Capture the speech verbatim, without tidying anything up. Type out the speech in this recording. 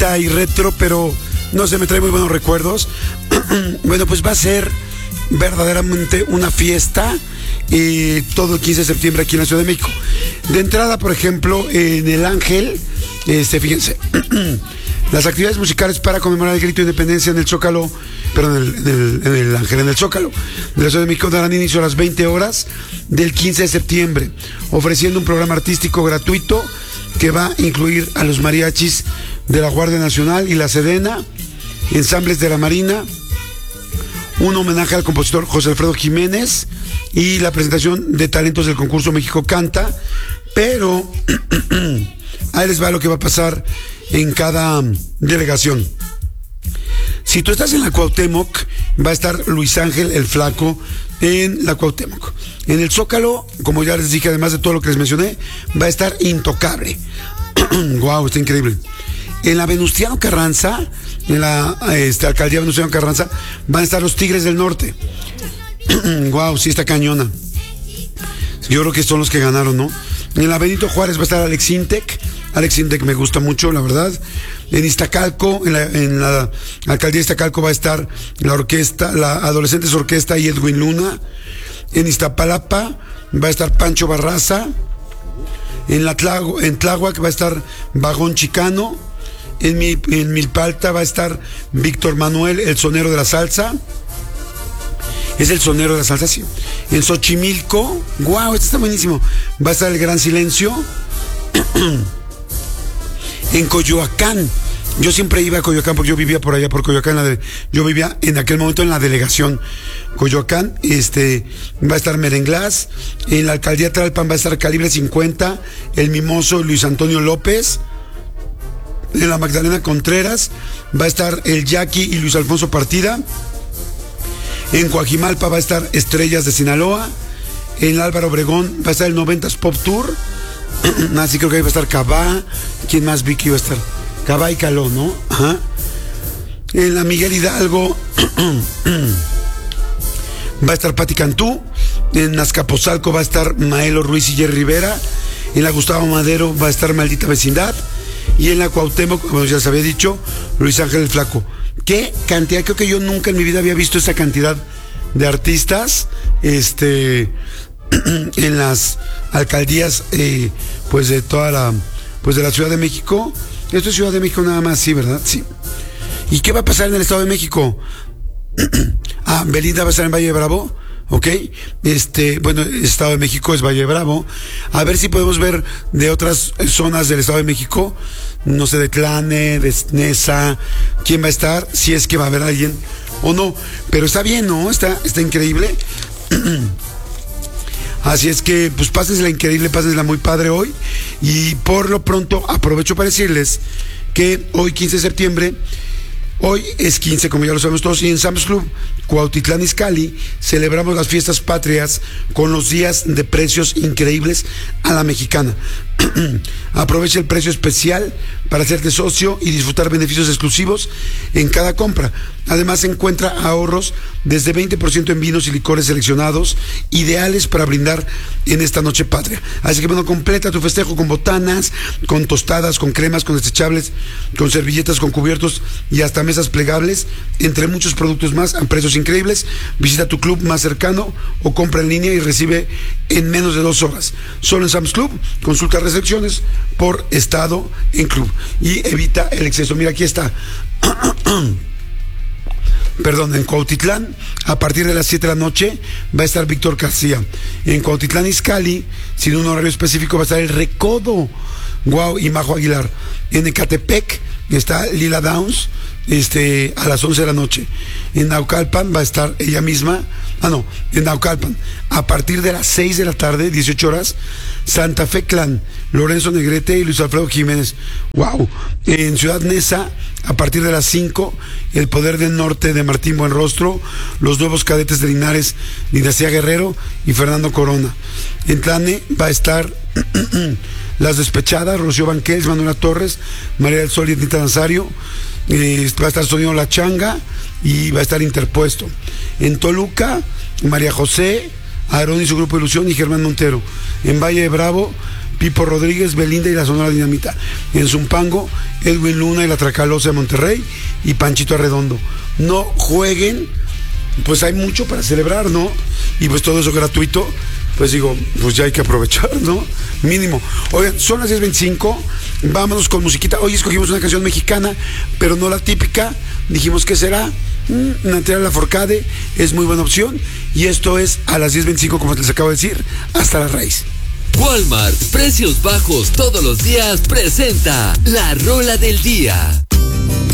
viejita y retro, pero no sé, me trae muy buenos recuerdos. Bueno, pues va a ser verdaderamente una fiesta eh, todo el quince de septiembre aquí en la Ciudad de México. De entrada, por ejemplo, en el Ángel, este, fíjense, las actividades musicales para conmemorar el grito de independencia en el Zócalo, perdón, en el, en el, en el Ángel, en el Zócalo de la Ciudad de México, darán inicio a las veinte horas del quince de septiembre, ofreciendo un programa artístico gratuito que va a incluir a los mariachis de la Guardia Nacional y la Sedena, ensambles de la Marina, un homenaje al compositor José Alfredo Jiménez y la presentación de talentos del concurso México Canta. Pero ahí les va lo que va a pasar en cada delegación. Si tú estás en la Cuauhtémoc, va a estar Luis Ángel el Flaco en la Cuauhtémoc. En el Zócalo, como ya les dije, además de todo lo que les mencioné, va a estar Intocable. Wow, está increíble. En la Venustiano Carranza, en la este, alcaldía Venustiano Carranza, van a estar los Tigres del Norte. Wow, sí está cañona. Yo creo que son los que ganaron, ¿no? En la Benito Juárez va a estar Alex Intec. Alex Intec me gusta mucho, la verdad. En Iztacalco, en la, en la alcaldía de Iztacalco va a estar la orquesta, la Adolescentes Orquesta y Edwin Luna. En Iztapalapa va a estar Pancho Barraza. En, la Tlahu- en Tláhuac va a estar Vagón Chicano. En, mi, en Milpalta va a estar Víctor Manuel, el sonero de la salsa. Es el sonero de la salsa, sí. En Xochimilco, wow, este está buenísimo. Va a estar El Gran Silencio. En Coyoacán, yo siempre iba a Coyoacán porque yo vivía por allá, por Coyoacán. La de, yo vivía en aquel momento en la delegación Coyoacán. Este, va a estar Merenglás. En la alcaldía Tlalpan va a estar Calibre cincuenta, El Mimoso, Luis Antonio López. En la Magdalena Contreras va a estar el Jackie y Luis Alfonso Partida. En Coajimalpa va a estar Estrellas de Sinaloa. En Álvaro Obregón va a estar el noventas Pop Tour. Así creo que ahí va a estar Cabá. ¿Quién más vi que iba a estar? Cabá y Caló, ¿no? Ajá. En la Miguel Hidalgo va a estar Pati Cantú. En Azcapotzalco va a estar Maelo Ruiz y Jerry Rivera. En la Gustavo Madero va a estar Maldita Vecindad. Y en la Cuauhtémoc, como ya les había dicho, Luis Ángel el Flaco. ¿Qué cantidad? Creo que yo nunca en mi vida había visto esa cantidad de artistas este, en las alcaldías eh, pues de toda la pues de la Ciudad de México. Esto es Ciudad de México nada más, sí, ¿verdad? Sí. ¿Y qué va a pasar en el Estado de México? Ah, Belinda va a estar en Valle de Bravo. Ok, este, bueno, el Estado de México es Valle de Bravo. A ver si podemos ver de otras zonas del Estado de México, no sé, de Tlane, de Nesa, quién va a estar, si es que va a haber alguien o no. Pero está bien, ¿no? Está, está increíble. Así es que, pues pásensela increíble, pásensela muy padre hoy. Y por lo pronto, aprovecho para decirles que hoy, quince de septiembre, hoy es quince, como ya lo sabemos todos, y en Sam's Club Cuautitlán Izcalli celebramos las fiestas patrias con los días de precios increíbles a la mexicana. Aprovecha el precio especial para hacerte socio y disfrutar beneficios exclusivos en cada compra. Además encuentra ahorros desde veinte por ciento en vinos y licores seleccionados, ideales para brindar en esta noche patria. Así que bueno, completa tu festejo con botanas, con tostadas, con cremas, con desechables, con servilletas, con cubiertos y hasta mesas plegables, entre muchos productos más a precios increíbles. Visita tu club más cercano o compra en línea y recibe en menos de dos horas. Solo en Sam's Club. Consulta restricciones por estado en club y evita el exceso. Mira, aquí está. Perdón, en Cuautitlán, a partir de las siete de la noche va a estar Víctor García. En Cuautitlán Izcalli, sin un horario específico, va a estar El Recodo, Guau y Majo Aguilar. En Ecatepec está Lila Downs, este, a las once de la noche. En Naucalpan va a estar ella misma, ah no, en Naucalpan, a partir de las seis de la tarde, dieciocho horas, Santa Fe Clan, Lorenzo Negrete y Luis Alfredo Jiménez. Wow. En Ciudad Neza, a partir de las cinco, El Poder del Norte de Martín Buenrostro, Los Nuevos Cadetes de Linares, Dinastía Guerrero y Fernando Corona. En Tlane va a estar Las Despechadas, Rocío Banquels, Manuela Torres, María del Sol y Ednita Nazario. Eh, va a estar Sonido La Changa y va a estar Interpuesto. En Toluca, María José, Aarón y su grupo Ilusión y Germán Montero. En Valle de Bravo, Pipo Rodríguez, Belinda y la Sonora Dinamita. En Zumpango, Edwin Luna y la Tracalosa de Monterrey y Panchito Arredondo. No jueguen, pues hay mucho para celebrar, ¿no? Y pues todo eso gratuito, pues digo, pues ya hay que aprovechar, ¿no? Mínimo. Oigan, son las diez veinticinco, vámonos con musiquita. Hoy escogimos una canción mexicana, pero no la típica. Dijimos, ¿qué será? Mm, Natalia Lafourcade es muy buena opción. Y esto es a las diez veinticinco, como les acabo de decir, hasta la raíz. Walmart, precios bajos todos los días, presenta la rola del día.